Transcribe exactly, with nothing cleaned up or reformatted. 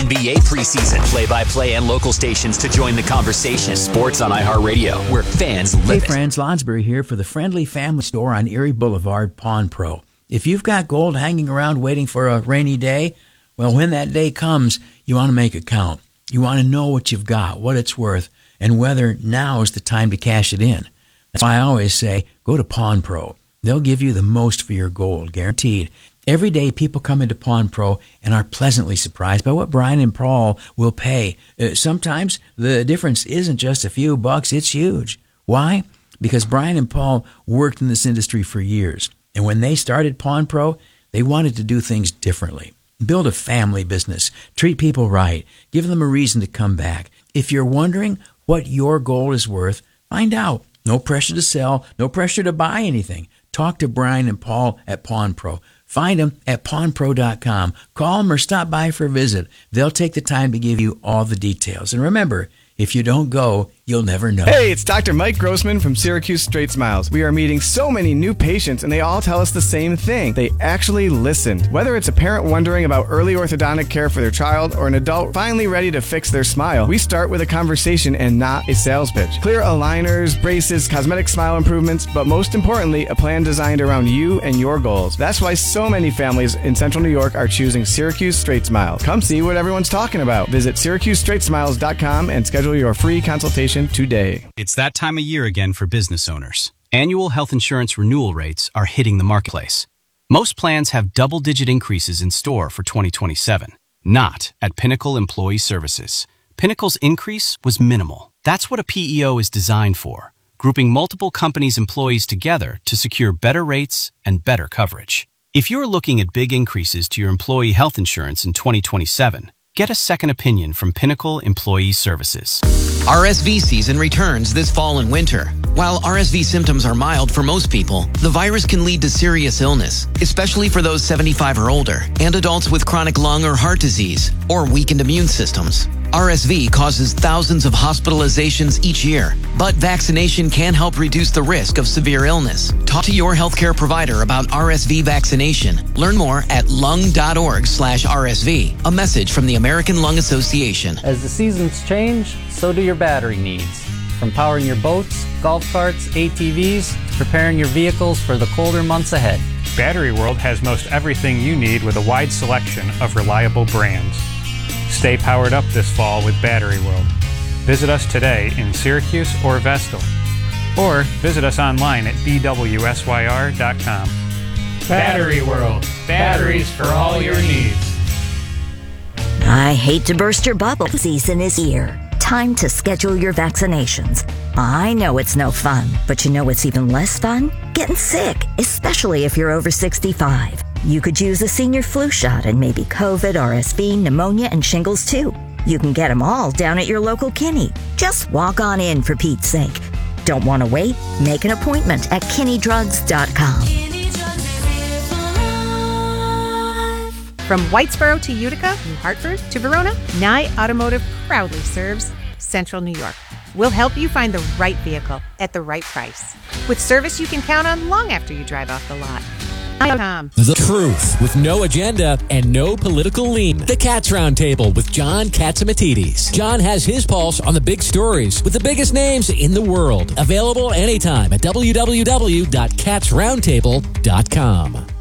N B A preseason. Play-by-play and local stations to join the conversation. Sports on iHeartRadio, where fans live Hey it. friends, Lonsberry here for the Friendly Family Store on Erie Boulevard, Pawn Pro. If you've got gold hanging around waiting for a rainy day, well, when that day comes, you want to make it count. You want to know what you've got, what it's worth, and whether now is the time to cash it in. That's why I always say, go to Pawn Pro. They'll give you the most for your gold, guaranteed. Every day, people come into Pawn Pro and are pleasantly surprised by what Brian and Paul will pay. Uh, sometimes the difference isn't just a few bucks, it's huge. Why? Because Brian and Paul worked in this industry for years. And when they started Pawn Pro, they wanted to do things differently. Build a family business, treat people right, give them a reason to come back. If you're wondering what your gold is worth, find out. No pressure to sell, no pressure to buy anything. Talk to Brian and Paul at Pawn Pro. Find them at pawn pro dot com. Call them or stop by for a visit. They'll take the time to give you all the details. And remember, if you don't go, you'll never know. Hey, it's Doctor Mike Grossman from Syracuse Straight Smiles. We are meeting so many new patients, and they all tell us the same thing. They actually listened. Whether it's a parent wondering about early orthodontic care for their child or an adult finally ready to fix their smile, we start with a conversation and not a sales pitch. Clear aligners, braces, cosmetic smile improvements, but most importantly, a plan designed around you and your goals. That's why so many families in Central New York are choosing Syracuse Straight Smiles. Come see what everyone's talking about. Visit syracuse straight smiles dot com and schedule your free consultation today. It's that time of year again for business owners. Annual health insurance renewal rates are hitting the marketplace. Most plans have double-digit increases in store for twenty twenty-seven. Not at Pinnacle Employee Services. Pinnacle's increase was minimal. That's what a P E O is designed for, grouping multiple companies' employees together to secure better rates and better coverage. If you're looking at big increases to your employee health insurance in twenty twenty-seven, get a second opinion from Pinnacle Employee Services. R S V season returns this fall and winter. While R S V symptoms are mild for most people, the virus can lead to serious illness, especially for those seventy-five or older and adults with chronic lung or heart disease or weakened immune systems. R S V causes thousands of hospitalizations each year, but vaccination can help reduce the risk of severe illness. Talk to your healthcare provider about R S V vaccination. Learn more at lung.org slash RSV. A message from the American Lung Association. As the seasons change, so do your battery needs. From powering your boats, golf carts, A T Vs, to preparing your vehicles for the colder months ahead. Battery World has most everything you need with a wide selection of reliable brands. Stay powered up this fall with Battery World. Visit us today in Syracuse or Vestal. Or visit us online at b w s y r dot com. Battery World. Batteries for all your needs. I hate to burst your bubble. Season is here. Time to schedule your vaccinations. I know it's no fun, but you know what's even less fun? Getting sick, especially if you're over sixty-five. You could use a senior flu shot and maybe COVID, R S V, pneumonia, and shingles too. You can get them all down at your local Kinney. Just walk on in for Pete's sake. Don't want to wait? Make an appointment at kinney drugs dot com. From Whitesboro to Utica, New Hartford to Verona, Nye Automotive proudly serves Central New York. We'll help you find the right vehicle at the right price, with service you can count on long after you drive off the lot. The truth with no agenda and no political lean. The Cats Roundtable with John Catsimatidis. John has his pulse on the big stories with the biggest names in the world. Available anytime at w w w dot cats roundtable dot com.